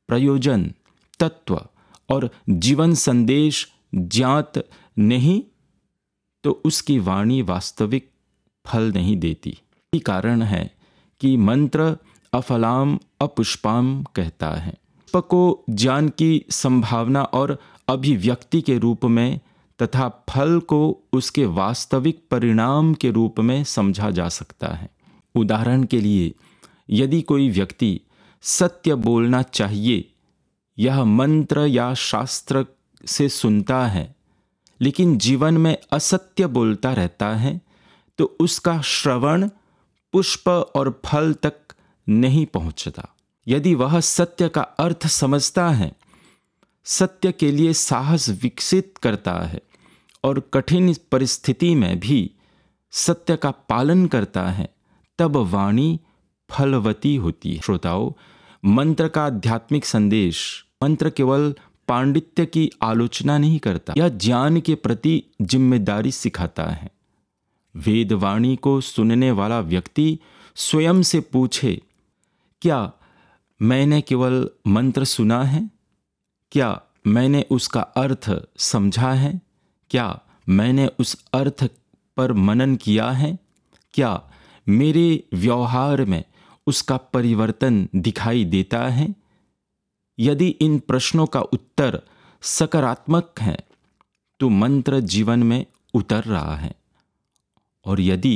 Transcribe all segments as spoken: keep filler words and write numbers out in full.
प्रयोजन, तत्व और जीवन संदेश ज्ञात नहीं तो उसकी वाणी वास्तविक फल नहीं देती। यही कारण है कि मंत्र अफलाम अपुष्पाम कहता है। पुष्प को ज्ञान की संभावना और अभिव्यक्ति के रूप में तथा फल को उसके वास्तविक परिणाम के रूप में समझा जा सकता है। उदाहरण के लिए, यदि कोई व्यक्ति सत्य बोलना चाहिए, यह मंत्र या शास्त्र से सुनता है, लेकिन जीवन में असत्य बोलता रहता है, तो उसका श्रवण पुष्प और फल तक नहीं पहुंचता। यदि वह सत्य का अर्थ समझता है, सत्य के लिए साहस विकसित करता है और कठिन परिस्थिति में भी सत्य का पालन करता है, तब वाणी फलवती होती है। श्रोताओं, मंत्र का आध्यात्मिक संदेश, मंत्र केवल पांडित्य की आलोचना नहीं करता, यह ज्ञान के प्रति जिम्मेदारी सिखाता है। वेदवाणी को सुनने वाला व्यक्ति स्वयं से पूछे, क्या मैंने केवल मंत्र सुना है? क्या मैंने उसका अर्थ समझा है? क्या मैंने उस अर्थ पर मनन किया है? क्या मेरे व्यवहार में उसका परिवर्तन दिखाई देता है? यदि इन प्रश्नों का उत्तर सकारात्मक है तो मंत्र जीवन में उतर रहा है, और यदि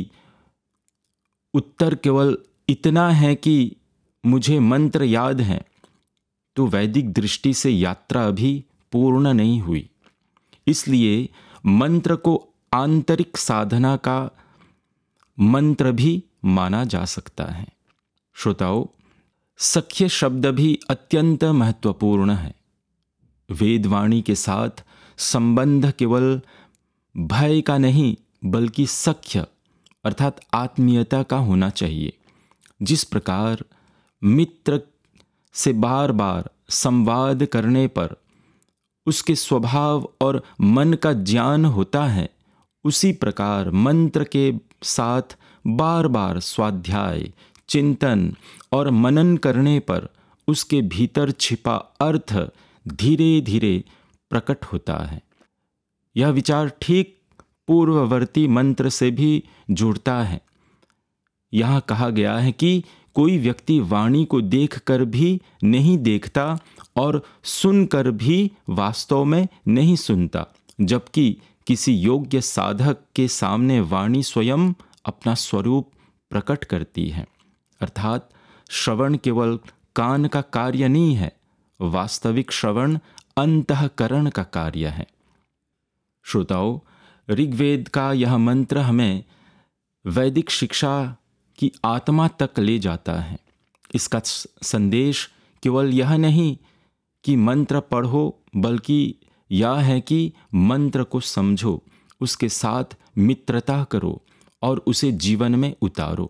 उत्तर केवल इतना है कि मुझे मंत्र याद है, तो वैदिक दृष्टि से यात्रा अभी पूर्ण नहीं हुई। इसलिए मंत्र को आंतरिक साधना का मंत्र भी माना जा सकता है। श्रोताओं, सख्य शब्द भी अत्यंत महत्वपूर्ण है। वेदवाणी के साथ संबंध केवल भय का नहीं बल्कि सख्य अर्थात आत्मीयता का होना चाहिए। जिस प्रकार मित्र से बार बार संवाद करने पर उसके स्वभाव और मन का ज्ञान होता है, उसी प्रकार मंत्र के साथ बार बार स्वाध्याय, चिंतन और मनन करने पर उसके भीतर छिपा अर्थ धीरे धीरे प्रकट होता है। यह विचार ठीक पूर्ववर्ती मंत्र से भी जुड़ता है। यहाँ कहा गया है कि कोई व्यक्ति वाणी को देखकर भी नहीं देखता और सुनकर भी वास्तव में नहीं सुनता, जबकि किसी योग्य साधक के सामने वाणी स्वयं अपना स्वरूप प्रकट करती है। अर्थात श्रवण केवल कान का कार्य नहीं है, वास्तविक श्रवण अंतःकरण का कार्य है। श्रोताओं, ऋग्वेद का यह मंत्र हमें वैदिक शिक्षा की आत्मा तक ले जाता है। इसका संदेश केवल यह नहीं कि मंत्र पढ़ो, बल्कि यह है कि मंत्र को समझो, उसके साथ मित्रता करो और उसे जीवन में उतारो।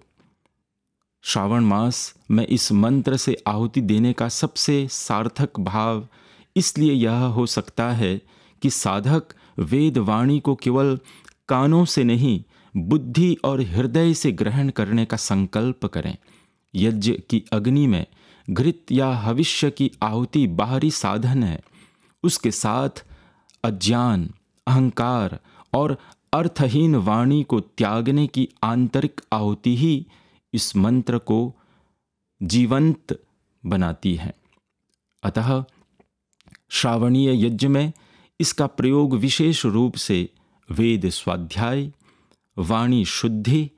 श्रावण मास में इस मंत्र से आहुति देने का सबसे सार्थक भाव इसलिए यह हो सकता है कि साधक वेदवाणी को केवल कानों से नहीं, बुद्धि और हृदय से ग्रहण करने का संकल्प करें। यज्ञ की अग्नि में घृत या हविष्य की आहुति बाहरी साधन है, उसके साथ अज्ञान, अहंकार और अर्थहीन वाणी को त्यागने की आंतरिक आहुति ही इस मंत्र को जीवंत बनाती है। अतः श्रावणीय यज्ञ में इसका प्रयोग विशेष रूप से वेद स्वाध्याय, वाणी शुद्धि,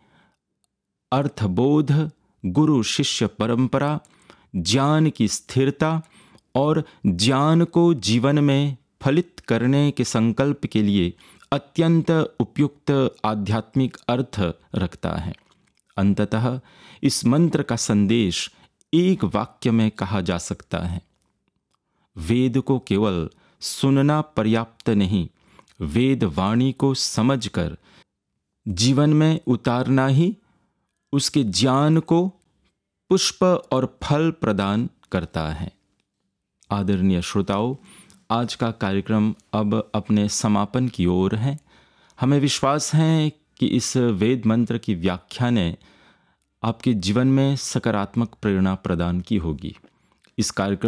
अर्थबोध, गुरु शिष्य परंपरा, ज्ञान की स्थिरता और ज्ञान को जीवन में फलित करने के संकल्प के लिए अत्यंत उपयुक्त आध्यात्मिक अर्थ रखता है। अंततः इस मंत्र का संदेश एक वाक्य में कहा जा सकता है, वेद को केवल सुनना पर्याप्त नहीं, वेद वाणी को समझकर जीवन में उतारना ही उसके ज्ञान को पुष्प और फल प्रदान करता है। आदरणीय श्रोताओं, आज का कार्यक्रम अब अपने समापन की ओर है। हमें विश्वास है कि इस वेद मंत्र की व्याख्या ने आपके जीवन में सकारात्मक प्रेरणा प्रदान की होगी। इस कार्यक्रम